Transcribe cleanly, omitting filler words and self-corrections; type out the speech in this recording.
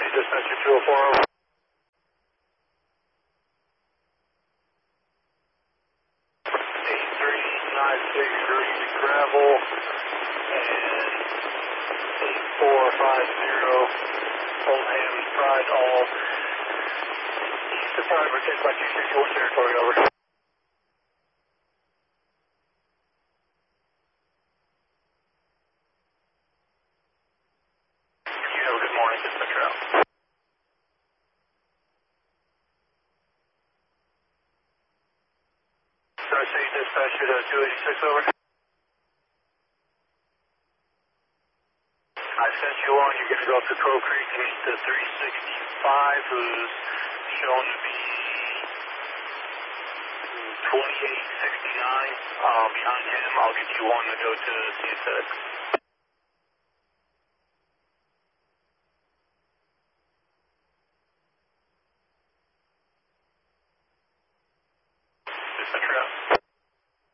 dispatcher 204. 8396 green gravel and 8450 Oldham Pride all east of Pride retained by 261 territory over. You have a good morning, dispatcher out. City dispatcher to 286 over. I sent you on, you're going to go up to Crow Creek to meet the 365 who's shown to be 2869. Behind him, I'll get you one to go to CSX. Dispatcher out.